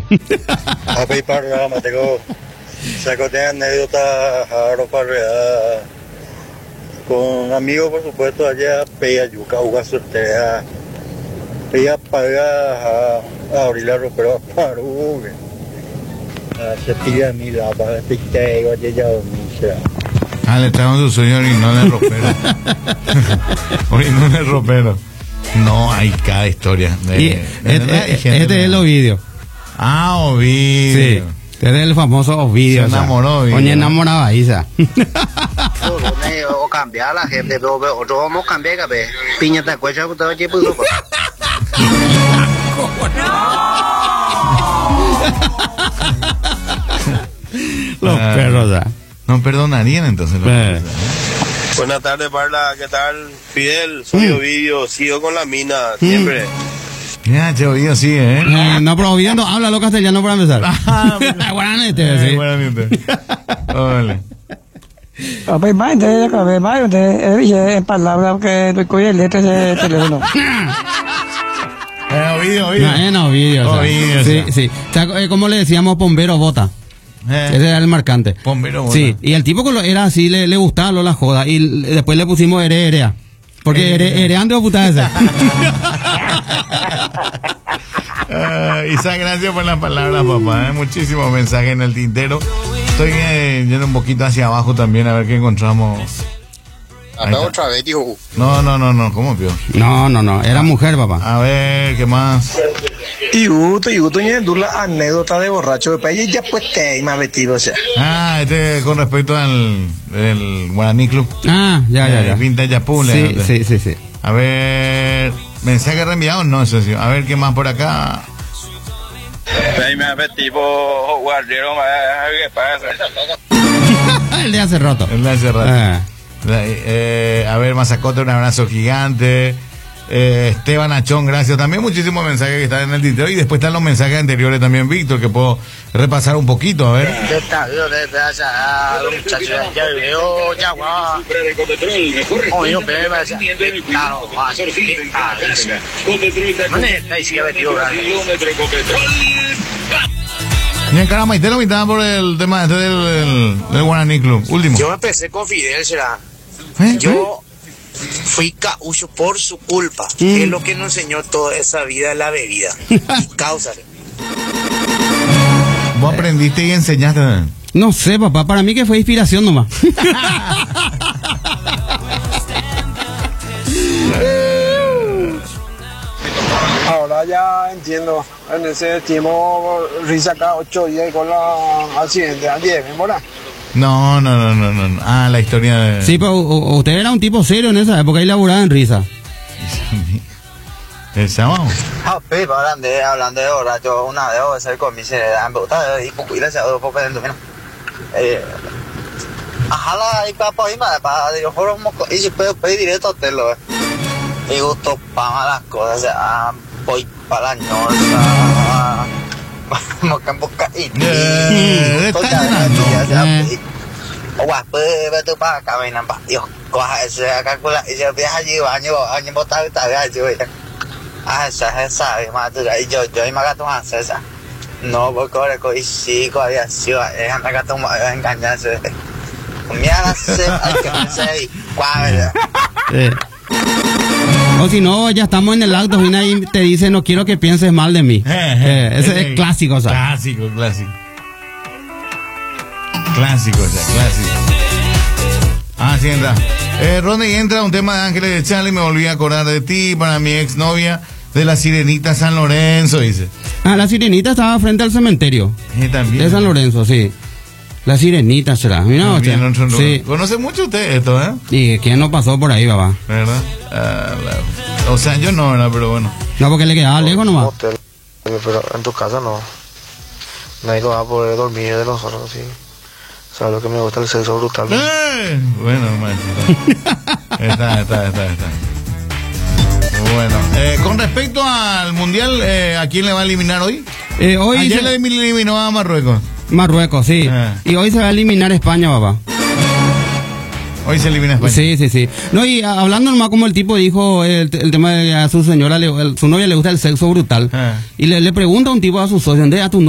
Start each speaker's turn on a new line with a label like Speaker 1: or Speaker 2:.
Speaker 1: A pedir para Mateo. Saco de anécdota a parreada con amigos, por supuesto, allá peía yuca, uga sortea, peía paga a abrir la ropero a paru, se pide mi la para piste igual ya dormir.
Speaker 2: Ah, le trajo su sueño orinón el ropero. Orinón el ropero. No, hay cada historia.
Speaker 3: Este es el Ovidio.
Speaker 2: Ah, Ovidio.
Speaker 3: Sí. Este es el famoso Ovidio.
Speaker 2: Se enamoró, Ovidio.
Speaker 3: Oye, enamoraba Isa.
Speaker 4: O cambiar la gente, pero otro vamos a cambiar, que piña te cuesta, que te puso.
Speaker 3: Los perros, ya.
Speaker 2: No perdonarían entonces.
Speaker 5: Buenas tardes, Parla, ¿qué tal? Fidel, soy Ovidio, sigo con la mina, siempre.
Speaker 2: Ya, che, Ovidio, sí,
Speaker 3: no, pero Ovidio no habla lo castellano para empezar. Buenamente, sí.
Speaker 2: Buenamente. Órale.
Speaker 6: Pues más, en palabras que estoy el letra de teléfono.
Speaker 2: Ovidio.
Speaker 3: No, Ovidio. Sí, sí. O sea, como le decíamos, bombero bota. Ese era el marcante.
Speaker 2: Bombero bota.
Speaker 3: Sí, y el tipo era así, le gustaba la joda. Y después le pusimos Erea. Porque Ereando de puta ese.
Speaker 2: Isa, gracias por las palabras, papá. Muchísimos mensajes en el tintero. Estoy yendo un poquito hacia abajo también a ver qué encontramos.
Speaker 4: Hasta otra vez, dijo.
Speaker 2: No, ¿cómo, pío?
Speaker 3: No, era mujer, papá.
Speaker 2: A ver, ¿qué más?
Speaker 5: Y la anécdota de borracho de país ya pues te más vestido, o sea.
Speaker 2: Con respecto al Guaraní Club.
Speaker 3: Ya.
Speaker 2: Vintage Yapul.
Speaker 3: Sí.
Speaker 2: A ver, mensaje reenviado, no, eso sí. A ver, ¿qué más por acá?
Speaker 5: Ahí me hace tipo guardiero, ¿qué pasa?
Speaker 3: El de hace rato.
Speaker 2: A ver, Mazacote, un abrazo gigante. Esteban Achón, gracias. También muchísimos mensajes que están en el tintero. Y después están los mensajes anteriores también, Víctor, que puedo repasar un poquito, a ver. Y en Caramaitelo me estaban por el tema del Guaraní Club. Último.
Speaker 4: Yo empecé con Fidel, será. Yo fui caucho por su culpa, que es lo que nos enseñó toda esa vida, la bebida. Y causa.
Speaker 2: ¿Vos aprendiste y enseñaste?
Speaker 3: No sé, papá, para mí que fue inspiración nomás.
Speaker 5: Ahora ya entiendo. En ese tiempo, risa acá 8 días con la accidente a 10, ¿verdad?
Speaker 2: No. La historia de...
Speaker 3: Sí, pero usted era un tipo serio en esa época y laburaba en risa.
Speaker 2: ¿El sábado?
Speaker 4: Hablando de borracho, una vez voy a hacer con mi cerebro, me gusta, y con cuidado, se va a poner en tu mano. Ajala, y para irme, para yo fueron moco, y si puedo pedir directo a hotel, y gusto para las cosas, voy para la ñorza, moca en boca, y guapo, vete para acá, vengan para Dios, coja ese, calcula, y se viaja allí, año botar, está bien, allí, esa, más tú, y yo, y me gato más, esa. No, porque ahora y sí, todavía sí, es anda gato más engañarse. Mira, hay que pensar y cuadra.
Speaker 3: O si no, ya estamos en el acto y nadie te dice, no quiero que pienses mal de mí. Ese es clásico, o sea.
Speaker 2: Clásico. Sí, entra. Ronnie, entra un tema de Ángeles de Charlie, me volví a acordar de ti, para mi exnovia de la Sirenita San Lorenzo, dice.
Speaker 3: La Sirenita estaba frente al cementerio.
Speaker 2: También.
Speaker 3: De San Lorenzo, sí. La Sirenita será. Mira,
Speaker 2: sí. Conoce mucho usted esto, ¿eh?
Speaker 3: ¿Y quién no pasó por ahí, papá?
Speaker 2: ¿Verdad? O sea, yo no, ¿verdad? Pero bueno.
Speaker 3: No, porque le quedaba lejos nomás.
Speaker 5: Hotel, pero en tu casa no. Nadie va a poder dormir de nosotros, sí. ¿Sabes lo que me gusta? El sexo brutal.
Speaker 2: Bueno, está. Bueno, con respecto al Mundial, ¿a quién le va a eliminar hoy? Ayer le eliminó a Marruecos.
Speaker 3: Marruecos, sí. Y hoy se va a eliminar España, papá.
Speaker 2: Hoy se elimina España.
Speaker 3: Sí. No, y hablando nomás como el tipo dijo el tema de a su señora, su novia le gusta el sexo brutal. Y le pregunta a un tipo a su socio, ¿dónde a tu